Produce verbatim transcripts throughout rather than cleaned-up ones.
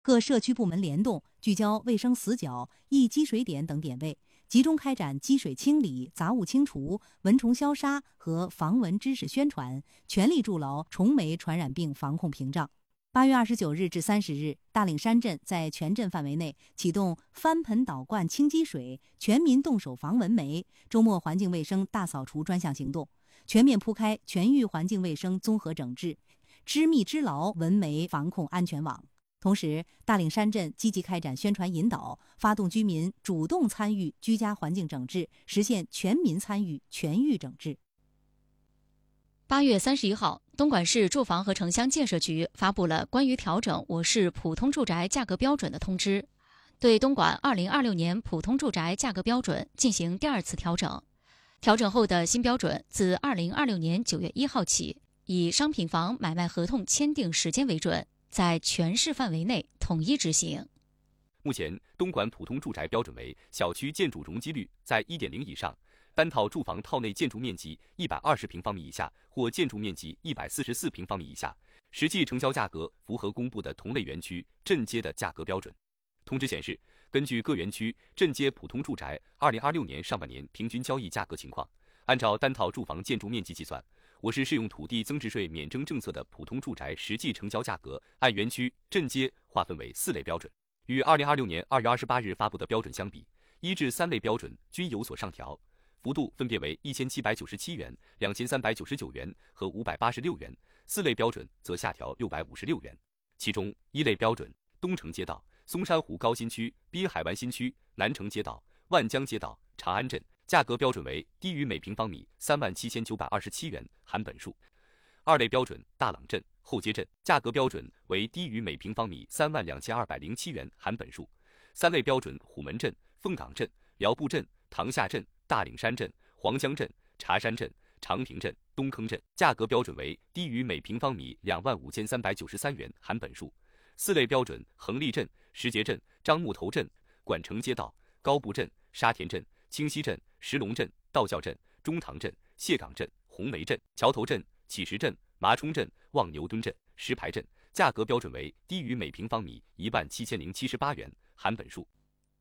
各社区部门联动，聚焦卫生死角、易积水点等点位，集中开展积水清理、杂物清除、蚊虫消杀和防蚊知识宣传，全力筑牢虫媒传染病防控屏障。八月二十九日至三十日，大岭山镇在全镇范围内启动翻盆倒灌清积水、全民动手防蚊媒、周末环境卫生大扫除专项行动，全面铺开全域环境卫生综合整治，织密织牢蚊媒防控安全网。同时，大岭山镇积极开展宣传引导，发动居民主动参与居家环境整治，实现全民参与、全域整治。 八月三十一号，东莞市住房和城乡建设局发布了关于调整我市普通住宅价格标准的通知，对东莞二零二六年普通住宅价格标准进行第二次调整。调整后的新标准自二零二六年九月一号起，以商品房买卖合同签订时间为准，在全市范围内统一执行。 目前，东莞普通住宅标准为小区建筑容积率在 一点零 以上，单套住房套内建筑面积一百二十平方米以下或建筑面积一百四十四平方米以下，实际成交价格符合公布的同类园区镇街的价格标准。通知显示，根据各园区镇街普通住宅二零二六年上半年平均交易价格情况，按照单套住房建筑面积计算，我市适用土地增值税免征政策的普通住宅实际成交价格按园区镇街划分为四类标准，与二零二六年二月二十八日发布的标准相比，一至三类标准均有所上调，幅度分别为一千七百九十七元、两千三百九十九元和五百八十六元，四类标准则下调六百五十六元。其中，一类标准东城街道、松山湖高新区、滨海湾新区、南城街道、万江街道、长安镇价格标准为低于每平方米三万七千九百二十七元含本数。二类标准大朗镇、后街镇价格标准为低于每平方米三万两千二百零七元含本数。三类标准虎门镇、凤岗镇、辽埠镇、塘下镇、大岭山镇、黄江镇、茶山镇、长平镇、东坑镇价格标准为低于每平方米两万五千三百九十三元含本数。四类标准横立镇、石碣镇、樟木头镇、管城街道、高埠镇、沙田镇、清溪镇、石龙镇、道教镇、中塘镇、谢岗镇、红梅镇、桥头镇、启石镇、麻冲镇、望牛墩镇、石牌镇价格标准为低于每平方米一万七千零七十八元含本数。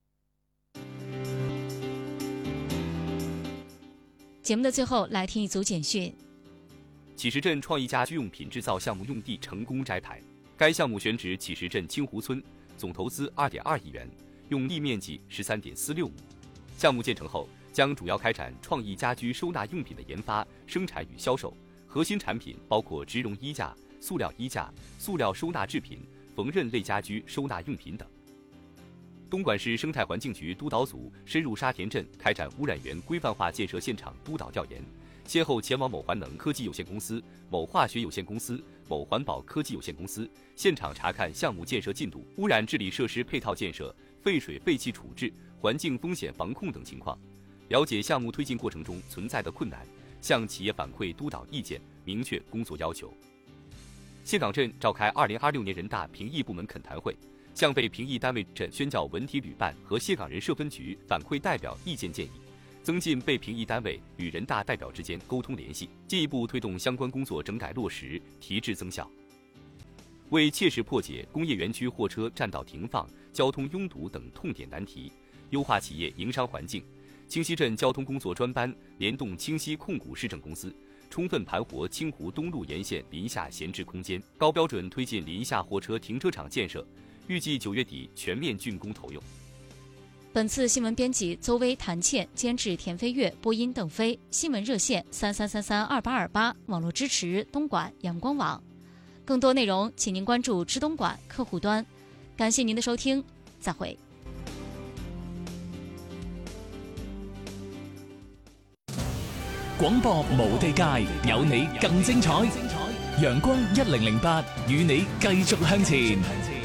节目的最后，来听一组简讯。 启石镇创意家居用品制造项目用地成功摘牌，该项目选址启石镇清湖村，总投资 二点二亿元，用地面积 十三点四六亩。项目建成后，将主要开展创意家居收纳用品的研发、生产与销售，核心产品包括植绒衣架、塑料衣架、塑料收纳制品、缝纫类家居收纳用品等。东莞市生态环境局督导组深入沙田镇开展污染源规范化建设现场督导调研，先后前往某环能科技有限公司、某化学有限公司、某环保科技有限公司，现场查看项目建设进度、污染治理设施配套建设、废水废气处置、环境风险防控等情况，了解项目推进过程中存在的困难，向企业反馈督导意见，明确工作要求。谢岗镇召开二零二六年人大评议部门恳谈会，向被评议单位镇宣教文体旅办和谢岗人社分局反馈代表意见建议，增进被评议单位与人大代表之间沟通联系，进一步推动相关工作整改落实，提质增效。为切实破解工业园区货车占道停放、交通拥堵等痛点难题，优化企业营商环境，清溪镇交通工作专班联动清溪控股市政公司，充分盘活清湖东路沿线临夏闲置空间，高标准推进临夏货车停车场建设，预计九月底全面竣工投用。 本次新闻编辑邹薇、谭倩，监制田飞跃，播音邓飞，新闻热线三三三三二八二八，网络支持东莞阳光网。更多内容，请您关注知东莞客户端。感谢您的收听，再会。 廣播無地界，有你更精彩。陽光一零零八，與你繼續向前。